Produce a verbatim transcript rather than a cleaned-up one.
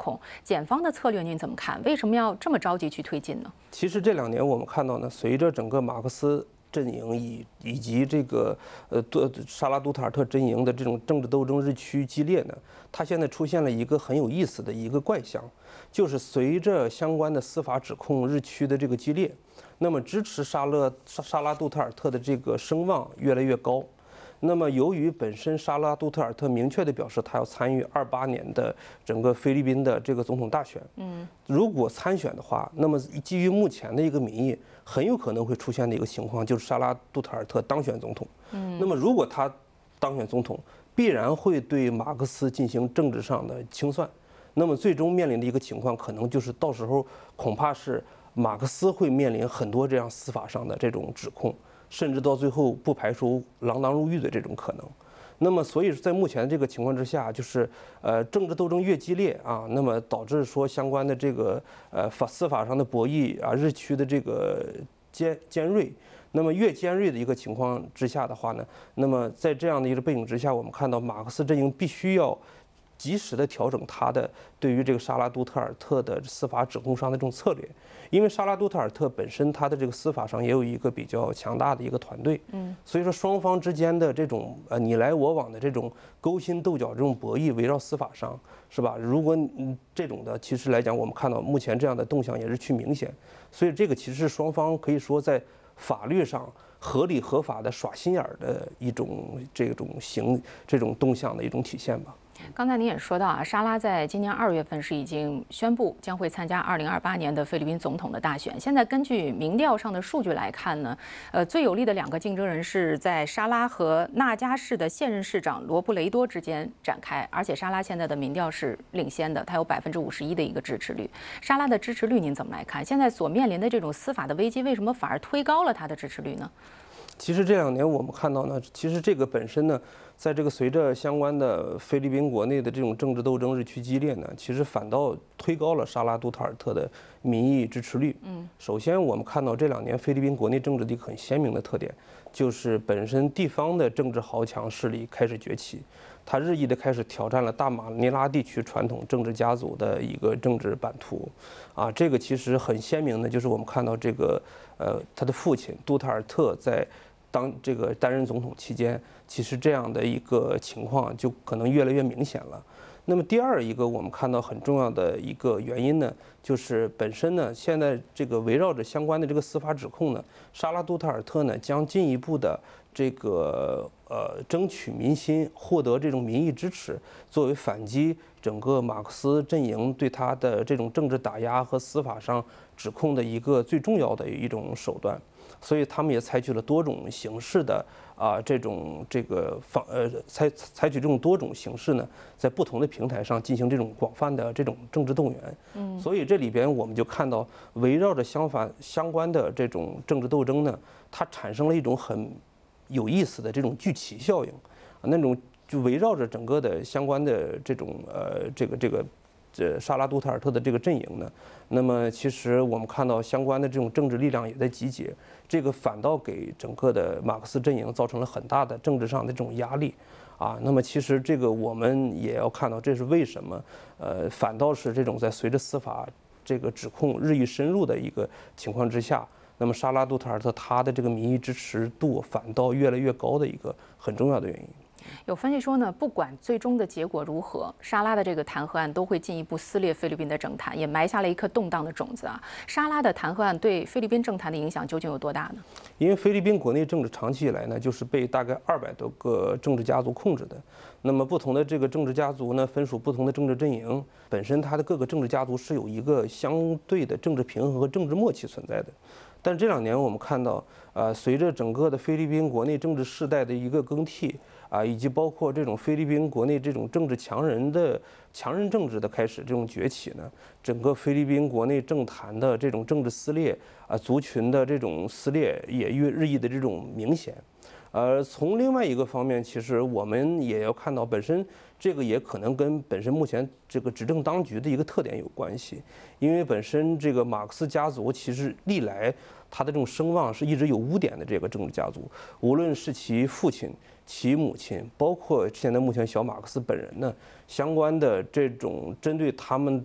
控。检方的策略您怎么看？为什么要这么着急去推进呢？ 其实这两年我们看到呢，随着整个马克思阵营以以及这个呃杜沙拉杜特尔特阵营的这种政治斗争日趋激烈呢，它现在出现了一个很有意思的一个怪象，就是随着相关的司法指控日趋的这个激烈，那么支持沙勒沙沙拉杜特尔特的这个声望越来越高。那么，由于本身沙拉杜特尔特明确地表示他要参与二八年的整个菲律宾的这个总统大选，嗯，如果参选的话，那么基于目前的一个民意，很有可能会出现的一个情况就是沙拉杜特尔特当选总统。嗯，那么如果他当选总统，必然会对马克思进行政治上的清算，那么最终面临的一个情况，可能就是到时候恐怕是马克思会面临很多这样司法上的这种指控。甚至到最后不排除锒铛入狱的这种可能。那么，所以在目前这个情况之下，就是呃政治斗争越激烈啊，那么导致说相关的这个呃法司法上的博弈啊日趋的这个尖尖锐。那么越尖锐的一个情况之下的话呢，那么在这样的一个背景之下，我们看到马克思阵营必须要及时的调整他的对于这个沙拉杜特尔特的司法指控上的这种策略。因为沙拉杜特尔特本身他的这个司法上也有一个比较强大的一个团队，嗯，所以说双方之间的这种呃你来我往的这种勾心斗角这种博弈围绕司法上是吧？如果嗯这种的其实来讲，我们看到目前这样的动向也是趋明显，所以这个其实是双方可以说在法律上合理合法的耍心眼儿的一种这种行这种动向的一种体现吧。 刚才您也说到啊，沙拉在今年二月份是已经宣布将会参加二零二八年的菲律宾总统的大选。现在根据民调上的数据来看呢，呃，最有力的两个竞争人是在沙拉和纳加市的现任市长罗布雷多之间展开，而且沙拉现在的民调是领先的，他有百分之五十一的一个支持率。沙拉的支持率您怎么来看？现在所面临的这种司法的危机，为什么反而推高了他的支持率呢？ 其实这两年我们看到呢，其实这个本身呢，在这个随着相关的菲律宾国内的这种政治斗争日趋激烈呢，其实反倒推高了沙拉杜特尔特的民意支持率。嗯，首先我们看到这两年菲律宾国内政治的一个很鲜明的特点，就是本身地方的政治豪强势力开始崛起，它日益的开始挑战了大马尼拉地区传统政治家族的一个政治版图。啊，这个其实很鲜明的，就是我们看到这个呃他的父亲杜特尔特在当这个担任总统期间，其实这样的一个情况就可能越来越明显了。那么第二一个我们看到很重要的一个原因呢，就是本身呢，现在这个围绕着相关的这个司法指控呢，沙拉杜特尔特呢将进一步的这个呃争取民心，获得这种民意支持，作为反击整个马克思阵营对他的这种政治打压和司法上指控的一个最重要的一种手段。所以他们也采取了多种形式的啊这种这个方呃采采取这种多种形式呢，在不同的平台上进行这种广泛的这种政治动员。嗯，所以这里边我们就看到，围绕着相反相关的这种政治斗争呢，它产生了一种很有意思的这种聚集效应，啊，那种就围绕着整个的相关的这种呃这个这个。这沙拉杜特尔特的这个阵营呢，那么其实我们看到相关的这种政治力量也在集结，这个反倒给整个的马克思阵营造成了很大的政治上的这种压力，啊，那么其实这个我们也要看到，这是为什么，呃，反倒是这种在随着司法这个指控日益深入的一个情况之下，那么沙拉杜特尔特他的这个民意支持度反倒越来越高的一个很重要的原因。 有分析说呢，不管最终的结果如何，沙拉的这个弹劾案都会进一步撕裂菲律宾的政坛，也埋下了一颗动荡的种子啊。沙拉的弹劾案对菲律宾政坛的影响究竟有多大呢？ 因为菲律宾国内政治长期以来呢，就是被大概二百多个政治家族控制的。那么不同的这个政治家族呢，分属不同的政治阵营，本身它的各个政治家族是有一个相对的政治平衡和政治默契存在的。但这两年我们看到，呃，随着整个的菲律宾国内政治世代的一个更替啊，以及包括这种菲律宾国内这种政治强人的强人政治的开始这种崛起呢，整个菲律宾国内政坛的这种政治撕裂啊，族群的这种撕裂也越日益的这种明显。呃，从另外一个方面，其实我们也要看到，本身这个也可能跟本身目前这个执政当局的一个特点有关系，因为本身这个马克思家族其实历来他的这种声望是一直有污点的这个政治家族，无论是其父亲、其母亲，包括现在目前小马克思本人呢，相关的这种针对他们